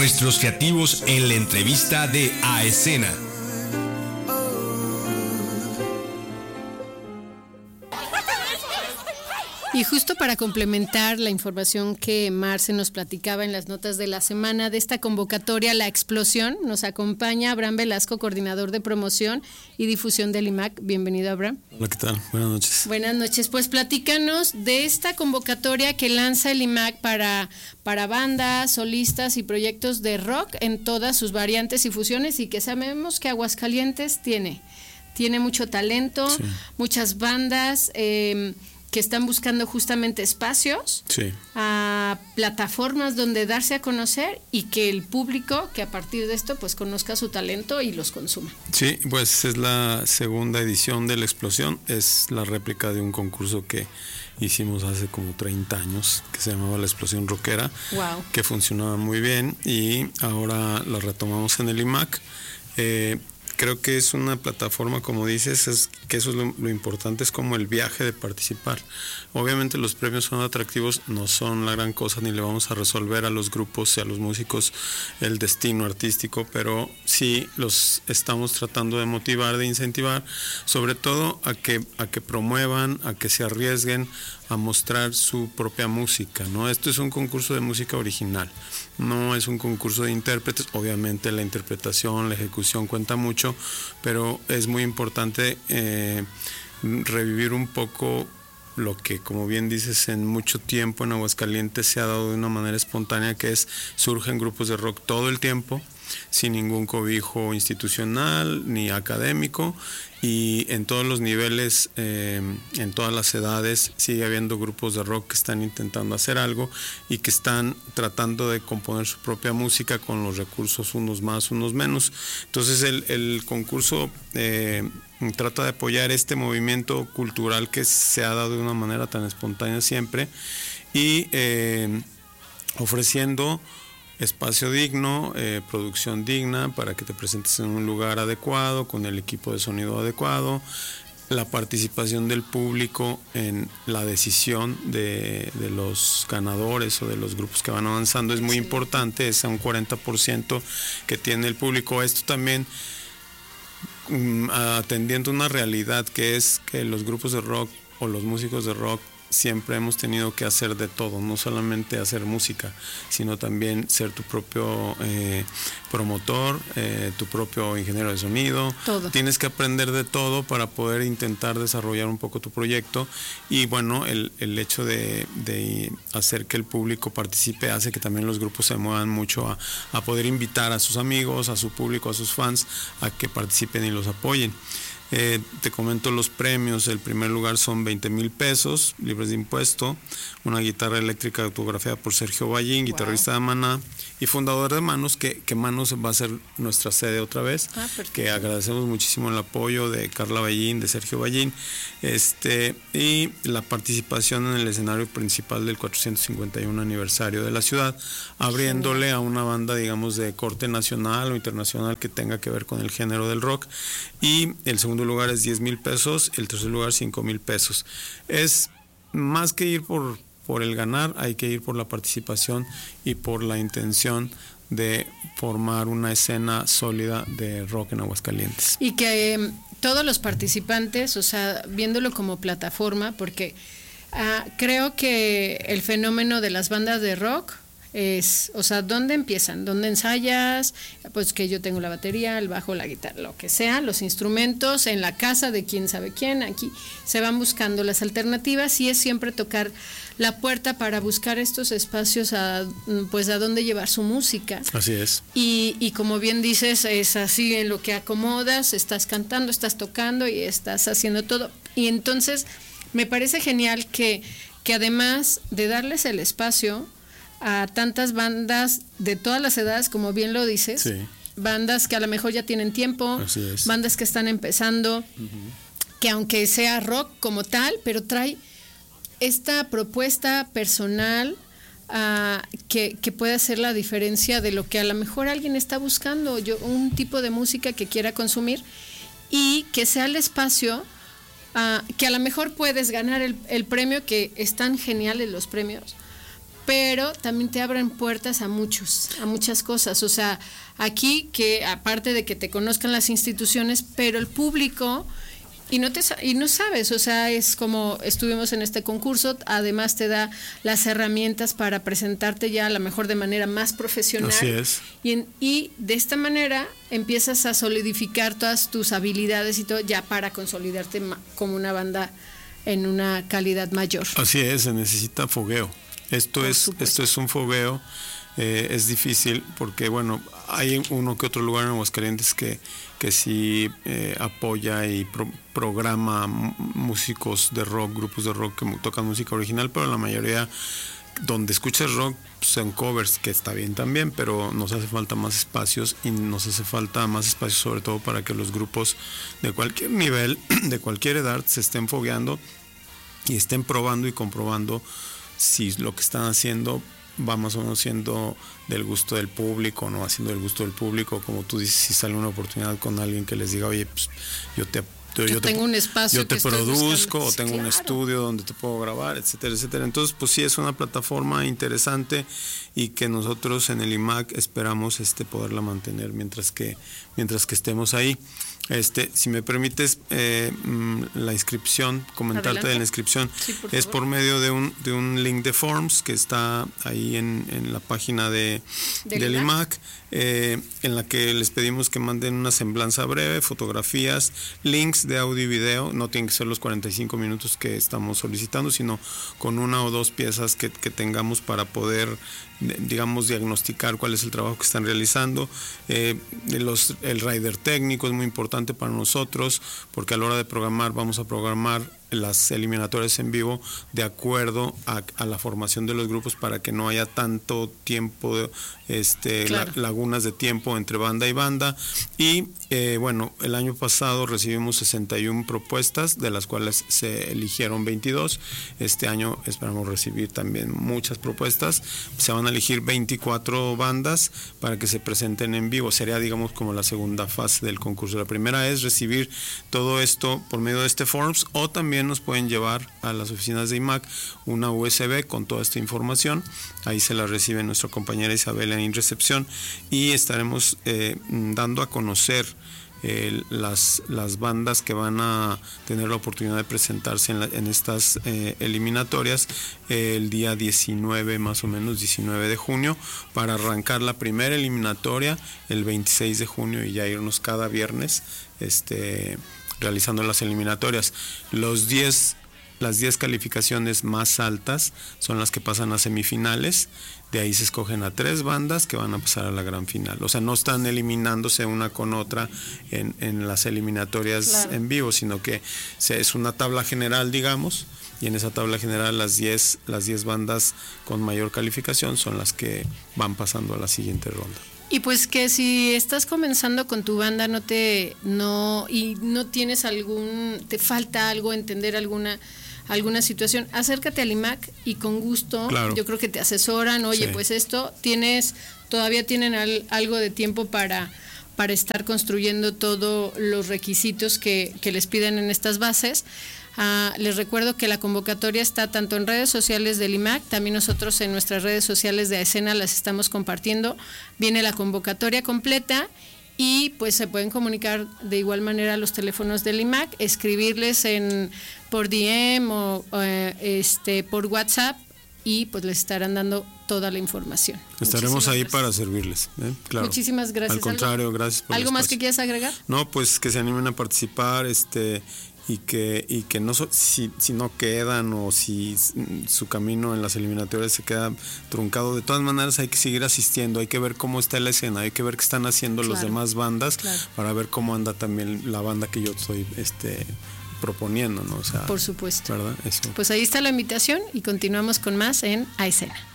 nuestros creativos en la entrevista de A Escena. Y justo para complementar la información que Marce nos platicaba en las notas de la semana de esta convocatoria, La Explosión, nos acompaña Abraham Velasco, coordinador de promoción y difusión del IMAC. Bienvenido, Abraham. Hola, ¿qué tal? Buenas noches. Buenas noches. Pues platícanos de esta convocatoria que lanza el IMAC para bandas, solistas y proyectos de rock en todas sus variantes y fusiones, y que sabemos que Aguascalientes tiene mucho talento, sí, muchas bandas que están buscando justamente espacios, sí, a plataformas donde darse a conocer y que el público, que a partir de esto pues conozca su talento y los consuma. Sí, pues es la segunda edición de La Explosión, es la réplica de un concurso que hicimos hace como 30 años, que se llamaba La Explosión Rockera, wow, que funcionaba muy bien, y ahora la retomamos en el IMAC. Creo que es una plataforma, como dices, que eso es lo importante, es como el viaje de participar. Obviamente los premios son atractivos, no son la gran cosa, ni le vamos a resolver a los grupos y a los músicos el destino artístico, pero sí los estamos tratando de motivar, de incentivar, sobre todo a que promuevan, a que se arriesguen a mostrar su propia música, ¿no? Esto es un concurso de música original, no es un concurso de intérpretes. Obviamente la interpretación, la ejecución cuenta mucho, pero es muy importante revivir un poco lo que, como bien dices, en mucho tiempo en Aguascalientes se ha dado de una manera espontánea, que es surgen grupos de rock todo el tiempo, sin ningún cobijo institucional ni académico, y en todos los niveles, en todas las edades, sigue habiendo grupos de rock que están intentando hacer algo y que están tratando de componer su propia música con los recursos, unos más, unos menos. Entonces el concurso trata de apoyar este movimiento cultural que se ha dado de una manera tan espontánea siempre, y ofreciendo espacio digno, producción digna para que te presentes en un lugar adecuado, con el equipo de sonido adecuado, la participación del público en la decisión de los ganadores o de los grupos que van avanzando es muy importante, es un 40% que tiene el público. Esto también atendiendo una realidad, que es que los grupos de rock o los músicos de rock siempre hemos tenido que hacer de todo, no solamente hacer música, sino también ser tu propio promotor, tu propio ingeniero de sonido. Todo. Tienes que aprender de todo para poder intentar desarrollar un poco tu proyecto, y bueno, el hecho de hacer que el público participe hace que también los grupos se muevan mucho a poder invitar a sus amigos, a su público, a sus fans, a que participen y los apoyen. Te comento los premios. El primer lugar son 20,000 pesos libres de impuesto, una guitarra eléctrica autografiada por Sergio Ballín, guitarrista de Maná y fundador de Manos, que Manos va a ser nuestra sede otra vez, que agradecemos muchísimo el apoyo de Carla Ballín, de Sergio Ballín, y la participación en el escenario principal del 451 aniversario de la ciudad, abriéndole a una banda, digamos, de corte nacional o internacional que tenga que ver con el género del rock. Y el segundo lugar es 10,000 pesos, el tercer lugar 5,000 pesos. Es más que ir por el ganar, hay que ir por la participación y por la intención de formar una escena sólida de rock en Aguascalientes. Y que todos los participantes, o sea, viéndolo como plataforma, porque creo que el fenómeno de las bandas de rock es, o sea, ¿dónde empiezan? ¿Dónde ensayas? Pues que yo tengo la batería, el bajo, la guitarra, lo que sea, los instrumentos, en la casa de quién sabe quién. Aquí se van buscando las alternativas, y es siempre tocar la puerta para buscar estos espacios pues a dónde llevar su música. Así es. Y como bien dices, es así en lo que acomodas, estás cantando, estás tocando y estás haciendo todo. Y entonces me parece genial que además de darles el espacio a tantas bandas de todas las edades, como bien lo dices, sí, bandas que a lo mejor ya tienen tiempo, bandas que están empezando, que aunque sea rock como tal, pero trae esta propuesta personal que puede hacer la diferencia de lo que a lo mejor alguien está buscando, un tipo de música que quiera consumir, y que sea el espacio que a lo mejor puedes ganar el premio, que están geniales los premios, pero también te abren puertas a muchas cosas. O sea, aquí que aparte de que te conozcan las instituciones, pero el público y no sabes, o sea, es como estuvimos en este concurso, además te da las herramientas para presentarte ya a lo mejor de manera más profesional. Así es. Y de esta manera empiezas a solidificar todas tus habilidades y todo ya para consolidarte como una banda en una calidad mayor. Así es, se necesita fogueo. Esto es un fogueo. Es difícil porque, bueno, hay uno que otro lugar en Aguascalientes que sí apoya y programa músicos de rock, grupos de rock que tocan música original, pero la mayoría donde escuchas rock son covers, que está bien también, pero nos hace falta más espacios y nos hace falta más espacios sobre todo para que los grupos de cualquier nivel, de cualquier edad, se estén fogueando y estén probando y comprobando si lo que están haciendo va más o menos siendo del gusto del público, no haciendo del gusto del público, como tú dices, si sale una oportunidad con alguien que les diga, oye, pues yo tengo un espacio, yo te produzco, o sí, tengo un estudio donde te puedo grabar, etcétera, etcétera. Entonces, pues sí, es una plataforma interesante y que nosotros en el IMAC esperamos poderla mantener mientras que estemos ahí. Si me permites, la inscripción, comentarte Adelante. de la inscripción, sí, es por medio de un link de Forms que está ahí en la página del IMAC, en la que les pedimos que manden una semblanza breve, fotografías, links de audio y video. No tienen que ser los 45 minutos que estamos solicitando, sino con una o dos piezas que tengamos para poder, digamos, diagnosticar cuál es el trabajo que están realizando. El rider técnico es muy importante para nosotros, porque a la hora de programar vamos a programar las eliminatorias en vivo de acuerdo a la formación de los grupos, para que no haya tanto tiempo, claro, lagunas de tiempo entre banda y banda. Y bueno, el año pasado recibimos 61 propuestas, de las cuales se eligieron 22. Este año esperamos recibir también muchas propuestas. Se van a elegir 24 bandas para que se presenten en vivo. Sería, digamos, como la segunda fase del concurso. La primera es recibir todo esto por medio de este Forms, o también nos pueden llevar a las oficinas de IMAC una USB con toda esta información. Ahí se la recibe nuestra compañera Isabel en recepción, y estaremos dando a conocer las bandas que van a tener la oportunidad de presentarse en estas eliminatorias el día 19, más o menos 19 de junio, para arrancar la primera eliminatoria el 26 de junio y ya irnos cada viernes realizando las eliminatorias. Las 10 calificaciones más altas son las que pasan a semifinales. De ahí se escogen a 3 bandas que van a pasar a la gran final. O sea, no están eliminándose una con otra en las eliminatorias, claro, en vivo, sino que es una tabla general, digamos, y en esa tabla general las 10 bandas con mayor calificación son las que van pasando a la siguiente ronda. Y pues que si estás comenzando con tu banda y no tienes te falta algo, entender alguna situación, acércate al IMAC y con gusto, claro, yo creo que te asesoran. Oye, sí, pues todavía tienen algo de tiempo para estar construyendo todos los requisitos que les piden en estas bases. Les recuerdo que la convocatoria está tanto en redes sociales del IMAC, también nosotros en nuestras redes sociales de AESENA las estamos compartiendo. Viene la convocatoria completa y pues se pueden comunicar de igual manera a los teléfonos del IMAC, escribirles por DM o por WhatsApp, y pues les estarán dando toda la información. Estaremos ahí para servirles, claro. Muchísimas gracias. Al contrario, gracias por ¿Algo más que quieras agregar? No, pues que se animen a participar, y que no, si no quedan, o si su camino en las eliminatorias se queda truncado, de todas maneras hay que seguir asistiendo, hay que ver cómo está la escena, hay que ver qué están haciendo, claro, las demás bandas, claro, para ver cómo anda también la banda que yo estoy proponiendo, ¿no? O sea, por supuesto. ¿Verdad? Eso. Pues ahí está la invitación y continuamos con más en AESENA.